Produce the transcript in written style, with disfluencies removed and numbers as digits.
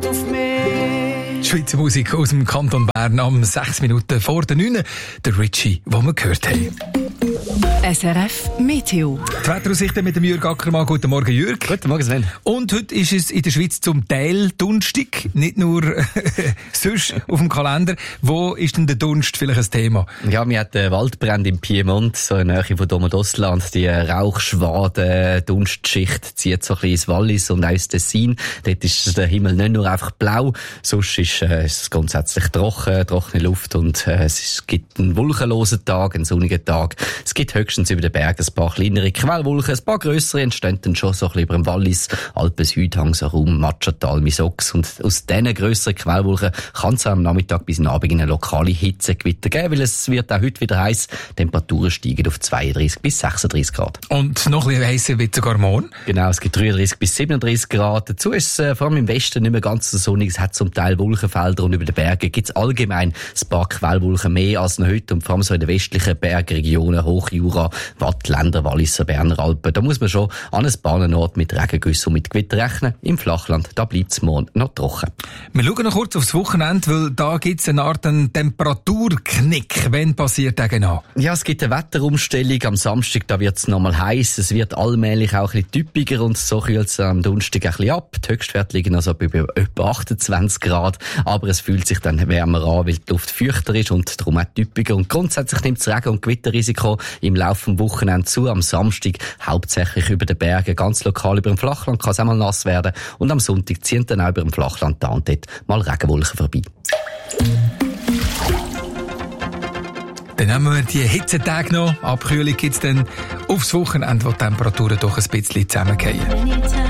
auf mich. Schweizer Musik aus dem Kanton Bern am 6 Minuten vor der 9. Der Richie, den wir gehört haben. SRF Meteo. Die Wetteraussichten mit dem Jürg Ackermann. Guten Morgen, Jürg. Guten Morgen, Sven. Und heute ist es in der Schweiz zum Teil Dunstig, nicht nur sonst auf dem Kalender. Wo ist denn der Dunst vielleicht ein Thema? Ja, wir hatten Waldbrände im Piemont, so in der Nähe von Domodosland. Die Rauchschwaden, Dunstschicht zieht so ein bisschen ins Wallis und auch ins Tessin. Dort ist der Himmel nicht nur einfach blau, sonst ist es grundsätzlich trockene Luft und es gibt einen wolkenlosen Tag, einen sonnigen Tag. Es gibt höchstens über den Bergen ein paar kleinere Quellwolken, ein paar grössere entstehen dann schon so ein bisschen über dem Wallis, Alpen-Südhang, so rum, Matschatal, Misox. Und aus diesen grösseren Quellwolken kann es am Nachmittag bis am Abend eine lokale Hitzegewitter geben, weil es wird auch heute wieder heiß. Temperaturen steigen auf 32 bis 36 Grad. Und noch ein bisschen heißer wird sogar morgen? Genau, es gibt 33 bis 37 Grad. Dazu ist es vor allem im Westen nicht mehr ganz so sonnig. Es hat zum Teil Wolkenfelder und über den Bergen gibt es allgemein ein paar Quellwolken mehr als noch heute. Und vor allem so in den westlichen Bergregionen, Hochjura, Wattländer, Walliser, Berner Alpen, da muss man schon an ein paar Orten mit Regengüssen und mit Gewitter rechnen. Im Flachland, da bleibt es morgen noch trocken. Wir schauen noch kurz aufs Wochenende, weil da gibt es eine Art Temperaturknick. Wann passiert der genau? Ja, es gibt eine Wetterumstellung. Am Samstag, da wird es nochmal heiß. Es wird allmählich auch ein bisschen typischer und so kühlt es am Donnerstag ein bisschen ab. Die Höchstwerte liegen also bei etwa 28 Grad. Aber es fühlt sich dann wärmer an, weil die Luft feuchter ist und darum auch typischer. Und grundsätzlich nimmt das Regen- und Gewitterrisiko im Laufe des Wochenende zu. Am Samstag hauptsächlich über den Bergen, ganz lokal über dem Flachland kann es auch mal nass werden. Und am Sonntag ziehen dann auch über dem Flachland da und dort mal Regenwolken vorbei. Dann haben wir die Hitzetage noch. Abkühlung gibt es dann aufs Wochenende, wo die Temperaturen doch ein bisschen zusammengehen.